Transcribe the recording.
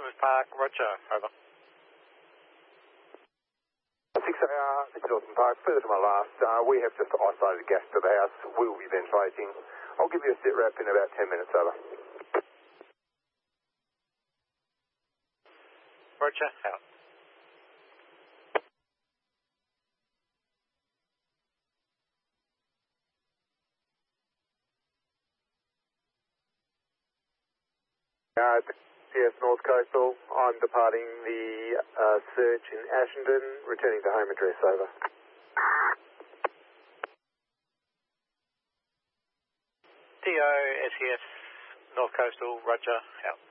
Cosmos Park, roger, over. 6 Dawson Park, further to my last, we have just isolated gas to the house, we'll be ventilating. I'll give you a sit rep in about 10 minutes, over. Roger, out. CS North Coastal, I'm departing the search in Ashenden, returning to home address, over. DO, SES, North Coastal, roger, out.